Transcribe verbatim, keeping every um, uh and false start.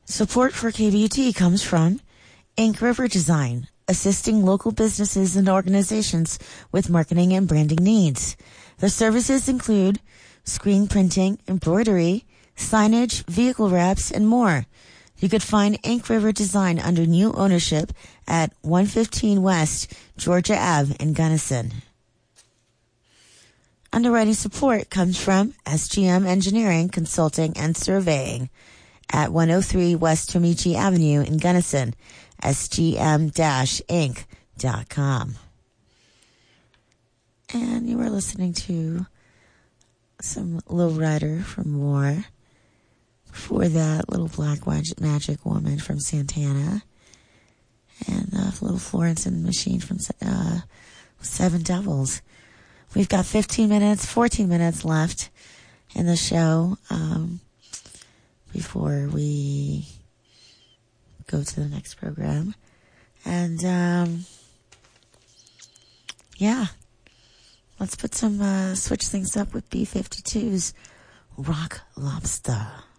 Support for K B U T comes from Ink River Design, assisting local businesses and organizations with marketing and branding needs. Their services include screen printing, embroidery, signage, vehicle wraps, and more. You could find Ink River Design under new ownership at one fifteen West Georgia Avenue in Gunnison. Underwriting support comes from S G M Engineering, Consulting, and Surveying at one oh three West Tomichi Avenue in Gunnison, S G M inc dot com. And you were listening to some Lowrider from War. Before that, Little Black Magic Woman from Santana. And uh, Little Florence and the Machine from uh, Seven Devils. We've got fifteen minutes, fourteen minutes left in the show um, before we go to the next program. And, um, yeah, let's put some, uh, switch things up with B fifty-two's Rock Lobster.